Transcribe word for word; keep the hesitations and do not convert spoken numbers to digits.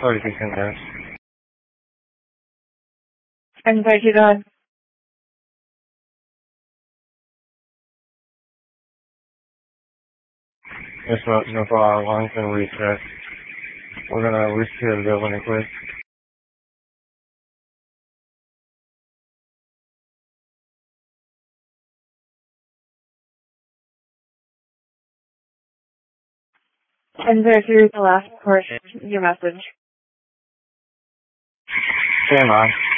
forty-six in there. And by you done. Yes, no, no for our long-term reset. We're gonna reset the building quick. And there, here's the last portion of your message. Stand by.